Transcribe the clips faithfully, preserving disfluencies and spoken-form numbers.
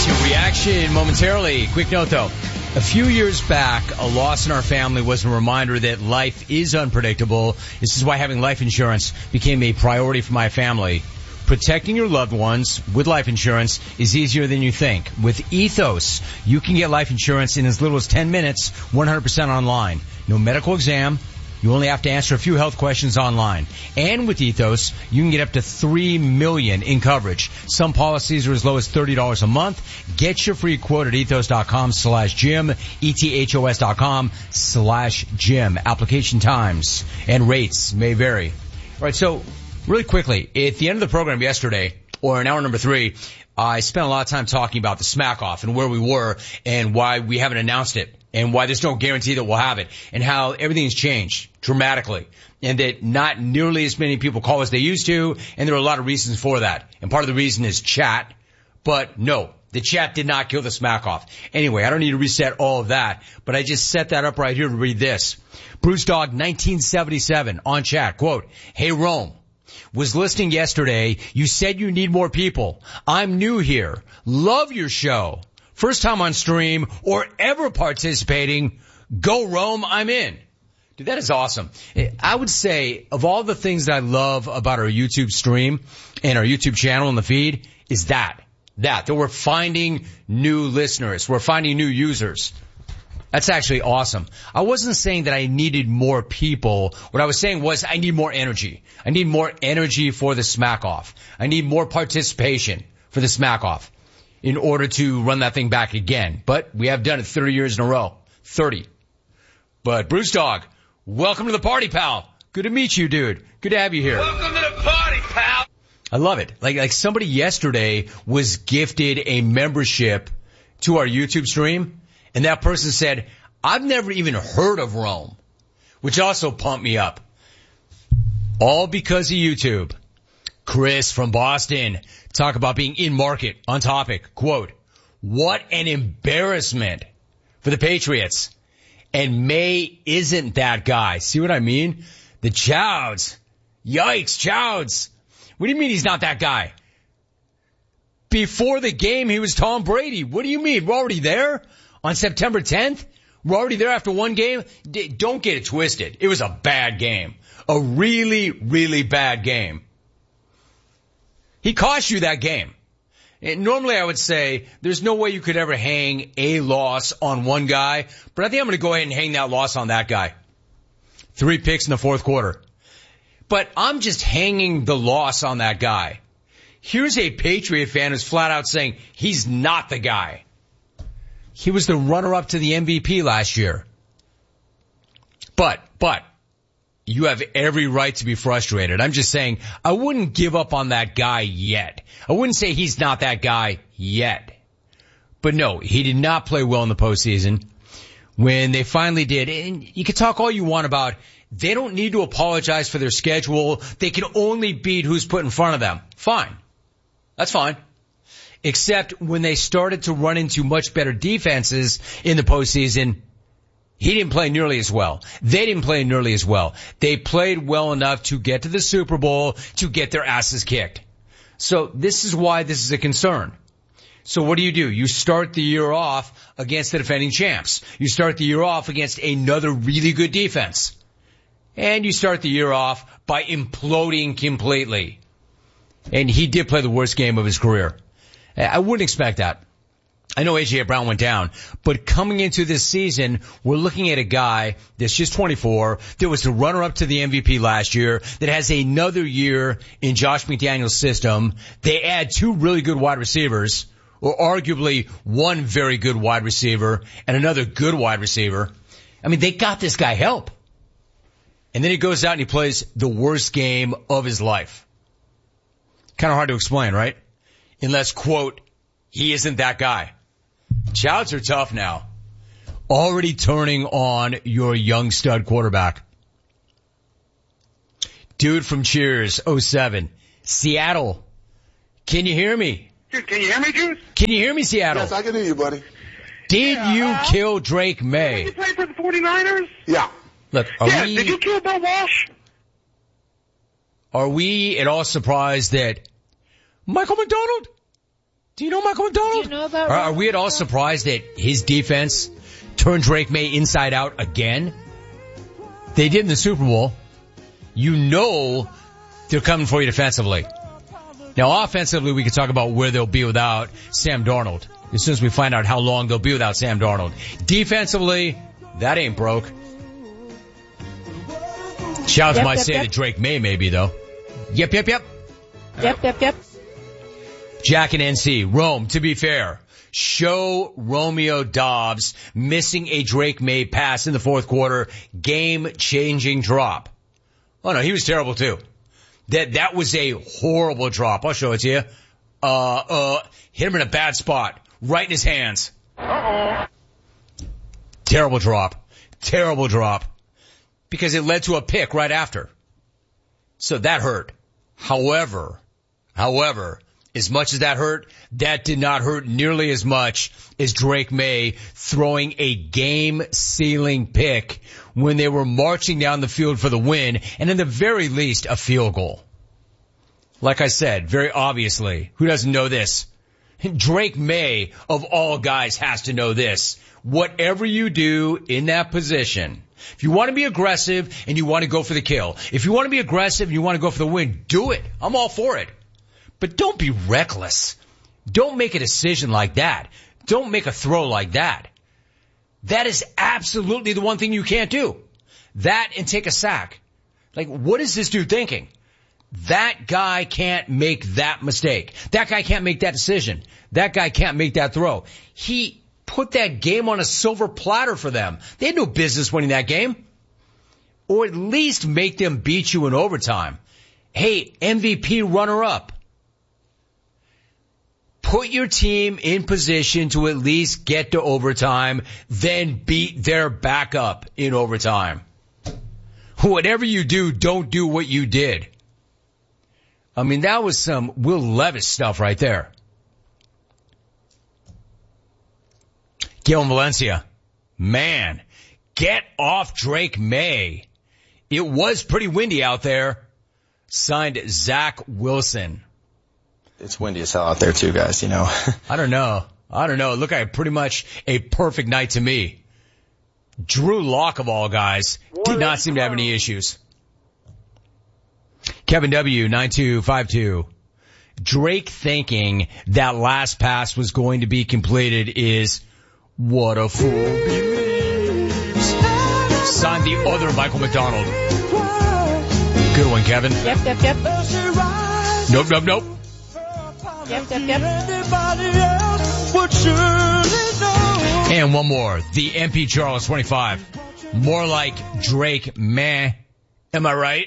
to Reaction momentarily. Quick note, though. A few years back, a loss in our family was a reminder that life is unpredictable. This is why having life insurance became a priority for my family. Protecting your loved ones with life insurance is easier than you think. With Ethos, you can get life insurance in as little as ten minutes, one hundred percent online. No medical exam. You only have to answer a few health questions online. And with Ethos, you can get up to three million dollars in coverage. Some policies are as low as thirty dollars a month. Get your free quote at ethos.com slash Jim, E-T-H-O-S dot com slash Jim. Application times and rates may vary. All right, so really quickly, at the end of the program yesterday, or in hour number three, I spent a lot of time talking about the smack off and where we were and why we haven't announced it and why there's no guarantee that we'll have it and how everything's changed dramatically and that not nearly as many people call as they used to, and there are a lot of reasons for that. And part of the reason is chat, but no, the chat did not kill the smack off. Anyway, I don't need to reset all of that, but I just set that up right here to read this. Bruce Dog nineteen seventy-seven on chat, quote, "Hey Rome, was listening yesterday. You said you need more people. I'm new here. Love your show. First time on stream or ever participating. Go Rome, I'm in." Dude, that is awesome. I would say of all the things that I love about our YouTube stream and our YouTube channel and the feed is that, that, that we're finding new listeners. We're finding new users. That's actually awesome. I wasn't saying that I needed more people. What I was saying was I need more energy. I need more energy for the smack off. I need more participation for the smack off in order to run that thing back again. But we have done it thirty years in a row. thirty. But Bruce Dog, welcome to the party, pal. Good to meet you, dude. Good to have you here. Welcome to the party, pal. I love it. Like, like somebody yesterday was gifted a membership to our YouTube stream. And that person said, I've never even heard of Rome, which also pumped me up. All because of YouTube. Chris from Boston, talk about being in market, on topic. Quote, "What an embarrassment for the Patriots. And May isn't that guy." See what I mean? The Chouds. Yikes, Chouds. What do you mean he's not that guy? Before the game, he was Tom Brady. What do you mean? We're already there? On September tenth, we're already there after one game. D- don't get it twisted. It was a bad game. A really, really bad game. He cost you that game. And normally I would say there's no way you could ever hang a loss on one guy, but I think I'm going to go ahead and hang that loss on that guy. Three picks in the fourth quarter. But I'm just hanging the loss on that guy. Here's a Patriot fan who's flat out saying he's not the guy. He was the runner-up to the M V P last year. But, but, you have every right to be frustrated. I'm just saying, I wouldn't give up on that guy yet. I wouldn't say he's not that guy yet. But no, he did not play well in the postseason. When they finally did, and you can talk all you want about, they don't need to apologize for their schedule. They can only beat who's put in front of them. Fine. That's fine. Except when they started to run into much better defenses in the postseason, he didn't play nearly as well. They didn't play nearly as well. They played well enough to get to the Super Bowl, to get their asses kicked. So this is why this is a concern. So what do you do? You start the year off against the defending champs. You start the year off against another really good defense. And you start the year off by imploding completely. And he did play the worst game of his career. I wouldn't expect that. I know A J Brown went down, but coming into this season, we're looking at a guy that's just twenty-four, that was the runner-up to the M V P last year, that has another year in Josh McDaniels' system. They add two really good wide receivers, or arguably one very good wide receiver and another good wide receiver. I mean, they got this guy help. And then he goes out and he plays the worst game of his life. Kind of hard to explain, right? Unless, quote, he isn't that guy. Chouds are tough now. Already turning on your young stud quarterback. Dude from Cheers, oh seven. Seattle. Can you hear me? Dude, can you hear me, Juice? Can you hear me, Seattle? Yes, I can hear you, buddy. Did Yeah, you uh, kill Drake May? Did you play for the forty-niners? Yeah. Look, are Yeah, we, did you kill Bill Walsh? are we at all surprised that Michael McDonald Do you know Michael McDonald? Do you know about are, are we at all surprised that his defense turned Drake May inside out again? They did in the Super Bowl. You know they're coming for you defensively. Now, offensively, we can talk about where they'll be without Sam Darnold as soon as we find out how long they'll be without Sam Darnold. Defensively, that ain't broke. Shouts yep, might yep, say yep. that Drake May maybe, though. Yep, yep, yep. Yep, yep, yep. Jack and N C, Rome, to be fair, show Romeo Doubs missing a Drake May pass in the fourth quarter, game-changing drop. Oh, no, he was terrible, too. That that was a horrible drop. I'll show it to you. Uh, uh, hit him in a bad spot, right in his hands. Uh-oh. Terrible drop. Terrible drop. Because it led to a pick right after. So that hurt. However, however, as much as that hurt, that did not hurt nearly as much as Drake May throwing a game-sealing pick when they were marching down the field for the win, and in the very least, a field goal. Like I said, very obviously, who doesn't know this? Drake May, of all guys, has to know this. Whatever you do in that position, if you want to be aggressive and you want to go for the kill, if you want to be aggressive and you want to go for the win, do it. I'm all for it. But don't be reckless. Don't make a decision like that. Don't make a throw like that. That is absolutely the one thing you can't do. That and take a sack. Like, what is this dude thinking? That guy can't make that mistake. That guy can't make that decision. That guy can't make that throw. He put that game on a silver platter for them. They had no business winning that game. Or at least make them beat you in overtime. Hey, M V P runner-up. Put your team in position to at least get to overtime, then beat their backup in overtime. Whatever you do, don't do what you did. I mean, that was some Will Levis stuff right there. Galen Valencia, man, get off Drake May. It was pretty windy out there. Signed Zach Wilson. It's windy as hell out there too, guys, you know. I don't know. I don't know. It looked like pretty much a perfect night to me. Drew Lock, of all guys, did not seem to have any issues. Kevin W, nine two five two. Drake thinking that last pass was going to be completed is what a fool believes. Signed the other Michael McDonald. Good one, Kevin. Yep, yep, yep. Nope, nope, nope. Yep, yep, yep. And one more. The M P Charles twenty-five. More like Drake meh. Am I right?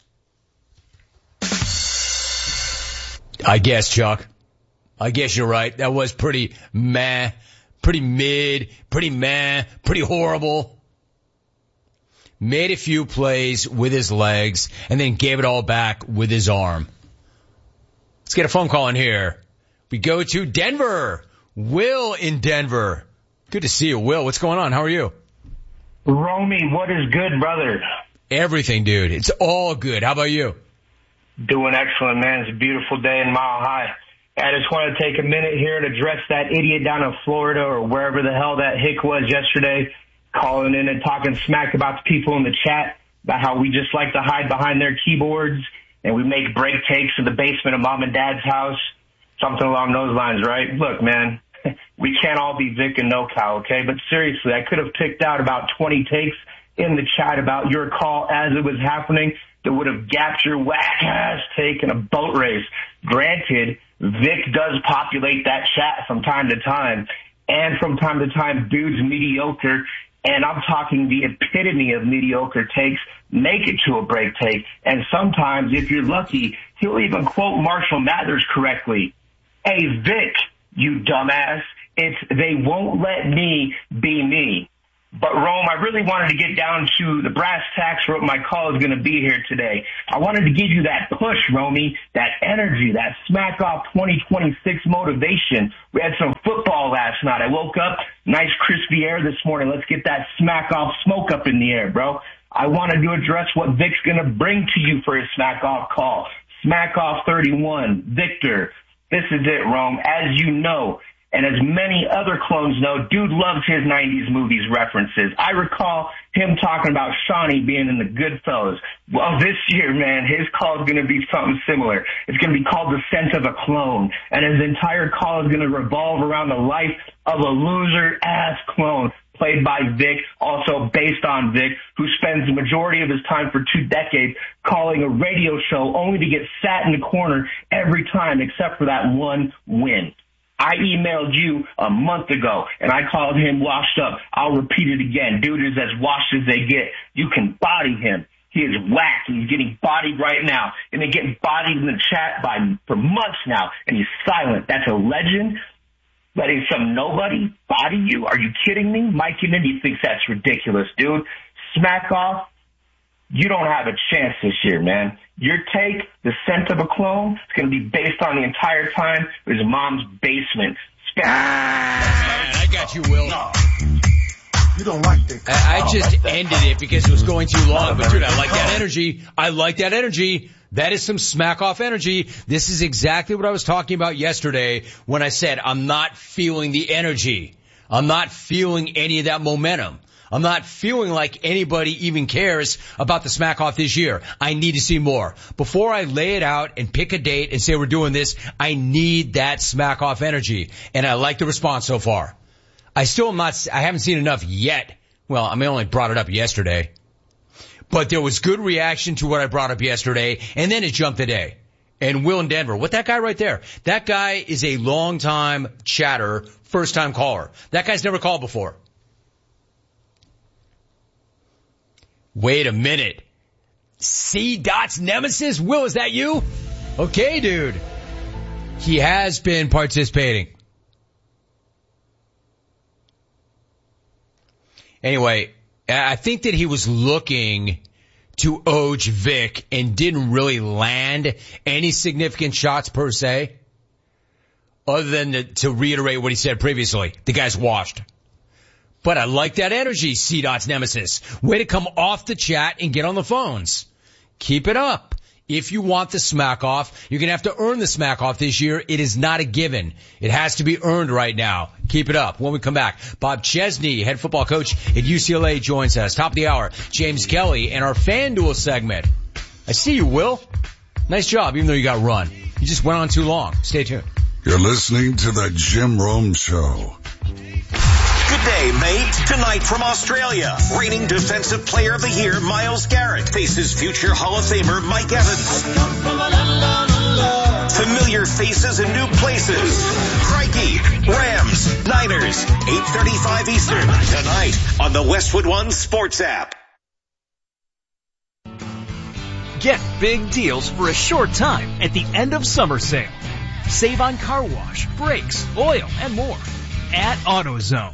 I guess, Chuck. I guess you're right. That was pretty meh. Pretty mid. Pretty meh. Pretty horrible. Made a few plays with his legs and then gave it all back with his arm. Let's get a phone call in here. We go to Denver. Will in Denver. Good to see you, Will. What's going on? How are you? Romy, what is good, brother? Everything, dude. It's all good. How about you? Doing excellent, man. It's a beautiful day in Mile High. I just want to take a minute here and address that idiot down in Florida or wherever the hell that hick was yesterday, calling in and talking smack about the people in the chat about how we just like to hide behind their keyboards and we make break takes in the basement of mom and dad's house. Something along those lines, right? Look, man, we can't all be Vic and NoCal, okay? But seriously, I could have picked out about twenty takes in the chat about your call as it was happening that would have gapped your whack-ass take in a boat race. Granted, Vic does populate that chat from time to time, and from time to time, dude's mediocre, and I'm talking the epitome of mediocre takes, make it to a break take, and sometimes, if you're lucky, he'll even quote Marshall Mathers correctly. Hey, Vic, you dumbass, it's they won't let me be me. But, Rome, I really wanted to get down to the brass tacks for what my call is going to be here today. I wanted to give you that push, Romy, that energy, that smack off twenty twenty-six motivation. We had some football last night. I woke up, nice crispy air this morning. Let's get that smack off smoke up in the air, bro. I wanted to address what Vic's going to bring to you for his smack off call. Smack off thirty-one, Victor. This is it, Rome. As you know, and as many other clones know, dude loves his nineties movies references. I recall him talking about Shawnee being in the Goodfellas. Well, this year, man, his call is going to be something similar. It's going to be called The Scent of a Clone, and his entire call is going to revolve around the life of a loser-ass clone played by Vic, also based on Vic, who spends the majority of his time for two decades calling a radio show only to get sat in the corner every time except for that one win. I emailed you a month ago, and I called him washed up. I'll repeat it again. Dude is as washed as they get. You can body him. He is whacked, and he's getting bodied right now. And they're getting bodied in the chat by for months now, and he's silent. That's a legend. Letting some nobody body you? Are you kidding me? Mike Indy thinks that's ridiculous, dude. Smack off. You don't have a chance this year, man. Your take, The Scent of a Clone, it's going to be based on the entire time of his mom's basement. Ah, I got you, Will. No. You don't like that. I, I just like ended it because it was going too long. But, dude, I like that energy. I like that energy. That is some smack off energy. This is exactly what I was talking about yesterday when I said I'm not feeling the energy. I'm not feeling any of that momentum. I'm not feeling like anybody even cares about the smack off this year. I need to see more. Before I lay it out and pick a date and say we're doing this, I need that smack off energy. And I like the response so far. I still am not, I haven't seen enough yet. Well, I mean, I only brought it up yesterday. But there was good reaction to what I brought up yesterday, and then it jumped today. And Will in Denver, what that guy right there? That guy is a long-time chatter, first-time caller. That guy's never called before. Wait a minute. C. Dot's nemesis? Will, is that you? Okay, dude. He has been participating. Anyway, I think that he was looking to Oj Vic and didn't really land any significant shots per se, other than to, to reiterate what he said previously. The guy's washed. But I like that energy, C. Dot's nemesis. Way to come off the chat and get on the phones. Keep it up. If you want the smack off, you're going to have to earn the smack off this year. It is not a given. It has to be earned right now. Keep it up. When we come back, Bob Chesney, head football coach at U C L A, joins us. Top of the hour, James Kelly and our FanDuel segment. I see you, Will. Nice job, even though you got run. You just went on too long. Stay tuned. You're listening to the Jim Rome Show. Good day, mate. Tonight from Australia, reigning Defensive Player of the Year Myles Garrett faces future Hall of Famer Mike Evans. Familiar faces and new places. Crikey, Rams, Niners, eight thirty-five Eastern, tonight on the Westwood One Sports app. Get big deals for a short time at the end of summer sale. Save on car wash, brakes, oil, and more at AutoZone.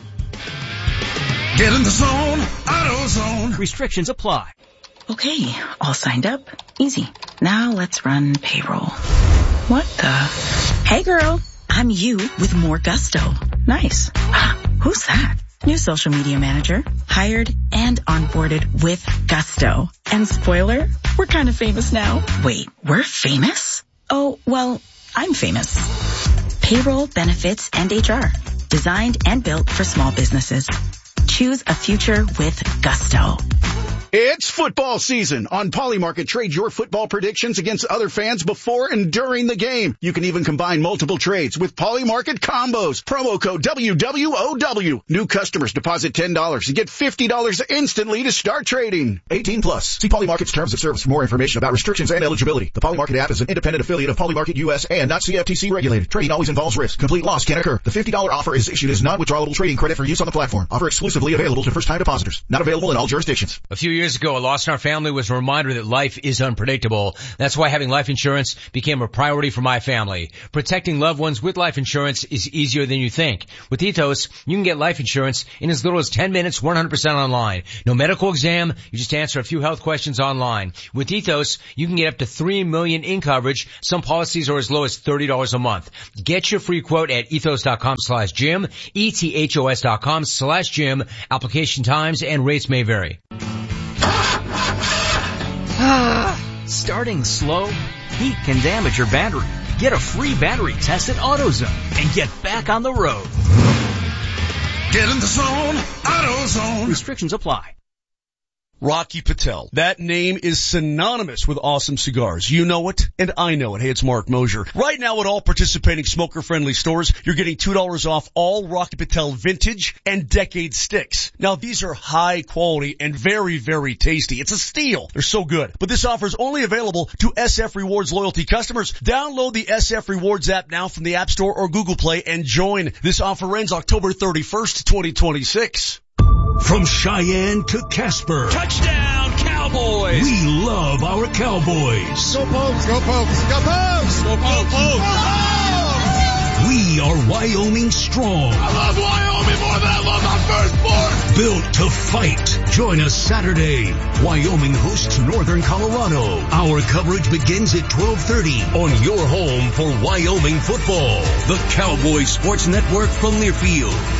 Get in the zone, AutoZone. Restrictions apply. Okay, all signed up. Easy. Now let's run payroll. What the? Hey girl, I'm you with more gusto. Nice. Who's that? New social media manager. Hired and onboarded with gusto. And spoiler, we're kind of famous now. Wait, we're famous? Oh, well, I'm famous. Payroll, benefits, and H R. Designed and built for small businesses. Choose a future with gusto. It's football season. On Polymarket, trade your football predictions against other fans before and during the game. You can even combine multiple trades with Polymarket combos. Promo code W W O W. New customers deposit ten dollars and get fifty dollars instantly to start trading. eighteen plus. See Polymarket's terms of service for more information about restrictions and eligibility. The Polymarket app is an independent affiliate of Polymarket U S and not C F T C regulated. Trading always involves risk. Complete loss can occur. The fifty dollars offer is issued as non-withdrawable trading credit for use on the platform. Offer exclusively available to first-time depositors. Not available in all jurisdictions. A few years ago, a loss in our family was a reminder that life is unpredictable. That's why having life insurance became a priority for my family. Protecting loved ones with life insurance is easier than you think. With Ethos, you can get life insurance in as little as ten minutes, one hundred percent online. No medical exam, you just answer a few health questions online. With Ethos, you can get up to three million dollars in coverage. Some policies are as low as thirty dollars a month. Get your free quote at ethos.com slash Jim, E T H O S dot com slash Jim. Application times and rates may vary. Starting slow, heat can damage your battery. Get a free battery test at AutoZone and get back on the road. Get in the zone, AutoZone. Restrictions apply. Rocky Patel. That name is synonymous with awesome cigars. You know it, and I know it. Hey, it's Mark Mosier. Right now at all participating smoker-friendly stores, you're getting two dollars off all Rocky Patel vintage and decade sticks. Now, these are high quality and very, very tasty. It's a steal. They're so good. But this offer is only available to S F Rewards loyalty customers. Download the S F Rewards app now from the App Store or Google Play and join. This offer ends October thirty-first, twenty twenty-six. From Cheyenne to Casper. Touchdown, Cowboys! We love our Cowboys. Go Pokes, go Pokes, go Pokes! Go Pokes! Go Pokes! We are Wyoming strong. I love Wyoming more than I love my firstborn. Built to fight. Join us Saturday. Wyoming hosts Northern Colorado. Our coverage begins at twelve thirty on your home for Wyoming football. The Cowboys Sports Network from Learfield.